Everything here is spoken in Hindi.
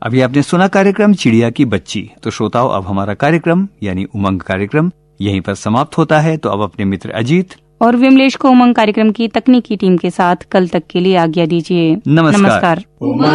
अभी आपने सुना कार्यक्रम चिड़िया की बच्ची। तो श्रोताओं, अब हमारा कार्यक्रम यानी उमंग कार्यक्रम यहीं पर समाप्त होता है। तो अब अपने मित्र अजीत और विमलेश को उमंग कार्यक्रम की तकनीकी टीम के साथ कल तक के लिए आज्ञा दीजिए। नमस्कार।